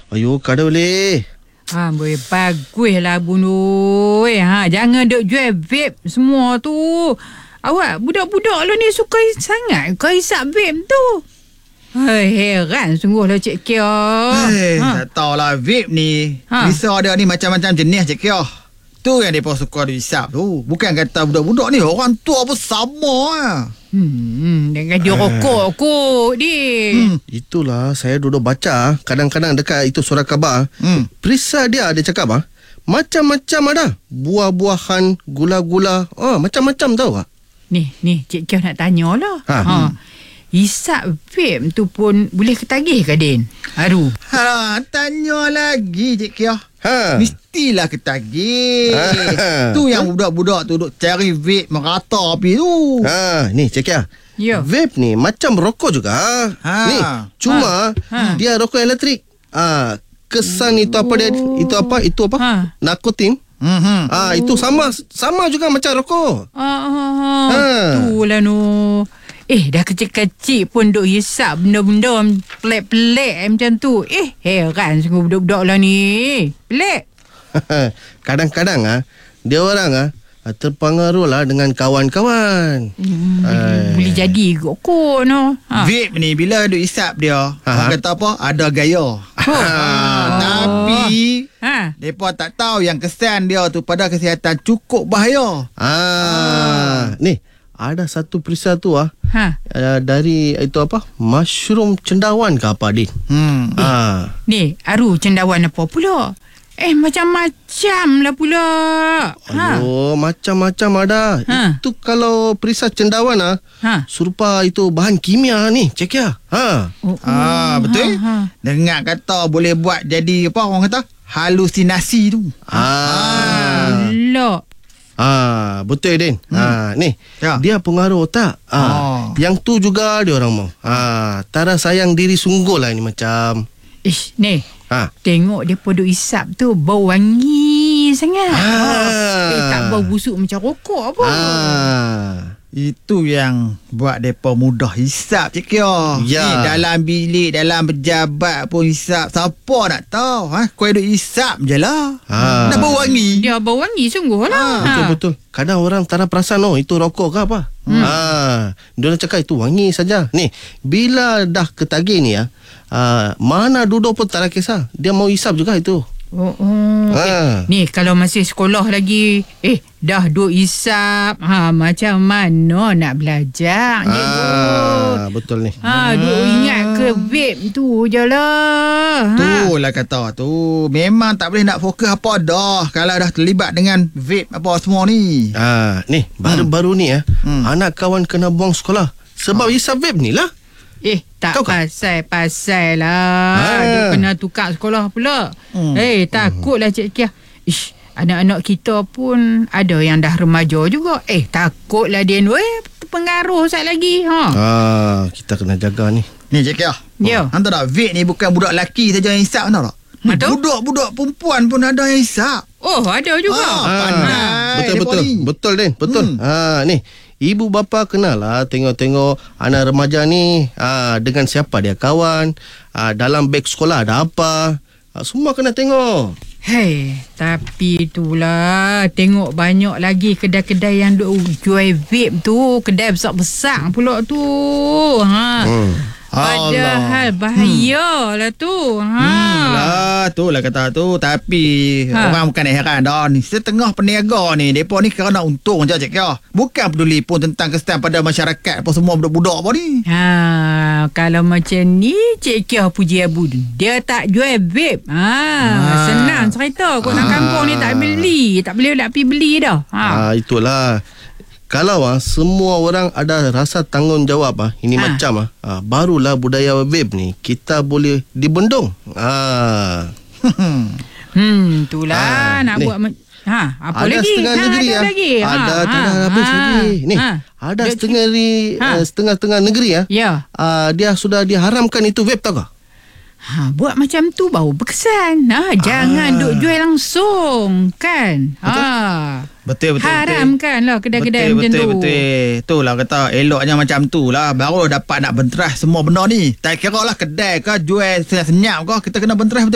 Ayuh, kada boleh. Boy, baguslah bunuh. Jangan duk jual vape semua tu. Awak budak-budak lo ni suka sangat kau hisap vape tu. Heran sungguh lah Cik Kia. Tak tahulah vape ni. Risau dia ni macam-macam jenis Cik Kia. Tu yang mereka suka dihisap tu. Bukan kata budak-budak ni orang tua pun sama. Dengan dia rokok kot dia. Itulah saya duduk baca kadang-kadang dekat itu surat khabar. Perisa dia cakap macam-macam ada. Buah-buahan, gula-gula. Macam-macam tahu tak? Ni Cik Kia nak tanya lah. Hisap vape tu pun boleh ketagih ke Din? Haru. Tanya lagi Cik Kia. Mestilah ketagih. Tu yang budak-budak tu duk cari vape merata api tu. Ni Cik Kia. Ya. Vape ni macam rokok juga. Ni cuma dia rokok elektrik. Kesan itu apa dia? Itu apa? Nikotin. Itu sama juga macam rokok. Itulah no. Dah kecil-kecil pun duk hisap benda-benda pelik-pelik macam tu. Heran sungguh budak-budak lah ni. Pelik. Kadang-kadang dia orang terpengaruh lah dengan kawan-kawan. Boleh jadi kot no. Vape ni bila duk hisap dia, orang kata apa? Ada gaya. Tapi mereka tak tahu yang kesan dia tu pada kesihatan cukup bahaya. Ni ada satu perisa tu dari itu apa? Mushroom cendawan ke apa Din? Ni Aru cendawan apa pula? Macam-macam lah pula. Macam-macam ada. Itu kalau perisa cendawan serupa itu bahan kimia ni, cek ya. Betul. Dengar kata boleh buat jadi apa orang kata? Halusinasi tu. Lok. Betul Din. Ni dia pengaruh tak? Yang tu juga dia orang mau. Tara sayang diri sungguh lah ni macam. Ni tengok dia podok isap tu bau wangi sangat. Tak bau busuk macam rokok apa. Itu yang buat mereka mudah hisap Cik Kia. Ni dalam bilik, dalam pejabat pun hisap. Siapa nak tahu? Kau duduk hisap je lah. Dah bau wangi. Dia bau wangi sungguh lah. Betul-betul. Kadang orang tak perasan itu rokok ke apa. Dia orang cakap itu wangi saja. Ni bila dah ketagih ni mana duduk pun tak ada kisah. Dia mau hisap juga itu. Ni kalau masih sekolah lagi dah duk hisap macam mana nak belajar betul ni. Duk ingat ke vape tu je lah. Itulah kata tu. Memang tak boleh nak fokus apa dah kalau dah terlibat dengan vape apa semua ni. Ni baru-baru ni anak kawan kena buang sekolah sebab hisap vape ni lah. Tak pasal lah. Dia kena tukar sekolah pula. Takutlah Cik Kia. Anak-anak kita pun ada yang dah remaja juga. Takutlah dia terpengaruh sekali lagi. Kita kena jaga ni. Ni Cik Kia. Hantar tak vape ni bukan budak lelaki saja yang hisap, tahu tak? Budak-budak perempuan pun ada yang hisap. Ada juga. Betul Din. Betul. Ni ibu bapa kenalah tengok-tengok anak remaja ni dengan siapa dia kawan, dalam beg sekolah ada apa. Semua kena tengok. Tapi itulah tengok banyak lagi kedai-kedai yang duk jual vape tu, kedai besar-besar pula tu. Padahal bahaya lah tu. Itulah kata tu. Tapi orang bukan heran dah ni. Setengah peniaga ni, mereka ni kerana untung je Cik Kia. Bukan peduli pun tentang kesan pada masyarakat apa semua budak-budak apa ni. Kalau macam ni Cik Kia puji Abu, dia tak jual vape. Senang cerita. Kau nak kampung ni tak beli. Tak boleh nak pergi beli dah. Itulah. Kalau semua orang ada rasa tanggungjawab ini macam barulah budaya vape ni kita boleh dibendung. Itulah nak buat apa ada lagi? Setengah negeri ada lagi. Ada tidak habis lagi. Ni ada setengah negeri dia sudah diharamkan itu vape tahu tak? Buat macam tu baru berkesan. Jangan duk jual langsung kan. Betul. Haramkan lah kedai-kedai macam tu. Betul. Itulah kata eloknya macam tu lah. Baru dapat nak benterah semua benda ni. Tak kira lah kedai ke jual senyap-senyap ke, kita kena benterah betul.